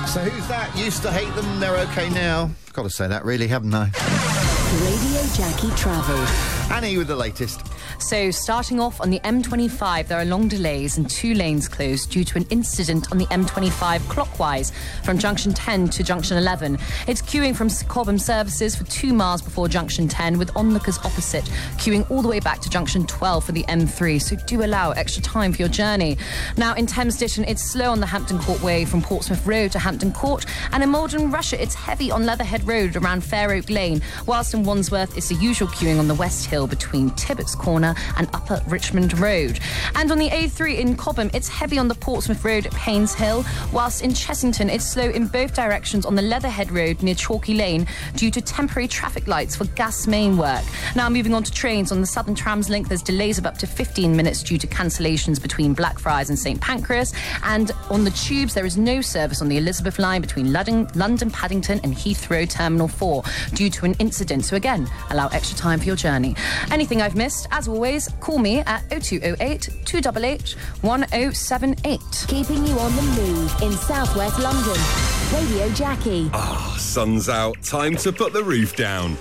So who's that? Used to hate them, they're okay now. Got to say that, really, haven't I? Radio Jackie Travel. Annie with the latest. So, starting off on the M25, there are long delays and 2 lanes closed due to an incident on the M25 clockwise from junction 10 to junction 11. It's queuing from Cobham services for 2 miles before junction 10, with onlookers opposite queuing all the way back to junction 12 for the M3. So, do allow extra time for your journey. Now, in Thames Ditton, it's slow on the Hampton Court Way from Portsmouth Road to Hampton Court, and in Malden Russia, it's heavy on Leatherhead Road around Fair Oak Lane, whilst in Wandsworth, it's the usual queuing on the West Hill between Tibbetts Corner and Upper Richmond Road. And on the A3 in Cobham, it's heavy on the Portsmouth Road at Paynes Hill, whilst in Chessington, it's slow in both directions on the Leatherhead Road near Chalky Lane due to temporary traffic lights for gas main work. Now, moving on to trains, on the Southern Trams link, there's delays of up to 15 minutes due to cancellations between Blackfriars and St Pancras. And on the tubes, there is no service on the Elizabeth line between London Paddington and Heathrow Terminal 4 due to an incident. So again, allow extra time for your journey. Anything I've missed, as always, call me at 0208 288 1078. Keeping you on the move in southwest London. Radio Jackie. Sun's out. Time to put the roof down.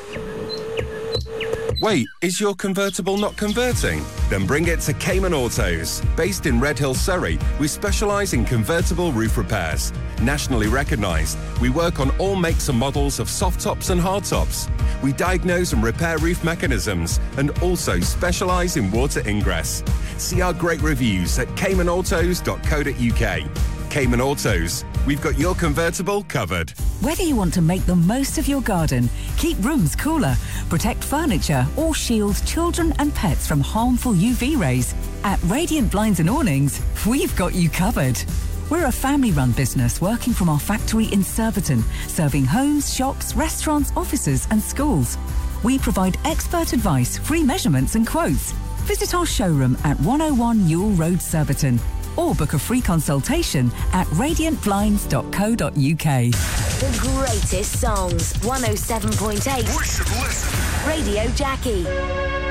Wait, is your convertible not converting? Then bring it to Cayman Autos. Based in Redhill, Surrey, we specialise in convertible roof repairs. Nationally recognised, we work on all makes and models of soft tops and hard tops. We diagnose and repair roof mechanisms and also specialise in water ingress. See our great reviews at caymanautos.co.uk. Cayman Autos, we've got your convertible covered. Whether you want to make the most of your garden, keep rooms cooler, protect furniture, or shield children and pets from harmful UV rays, at Radiant Blinds and Awnings, we've got you covered. We're a family-run business working from our factory in Surbiton, serving homes, shops, restaurants, offices and schools. We provide expert advice, free measurements and quotes. Visit our showroom at 101 Ewell Road, Surbiton, or book a free consultation at radiantblinds.co.uk. The greatest songs. 107.8. Radio Jackie.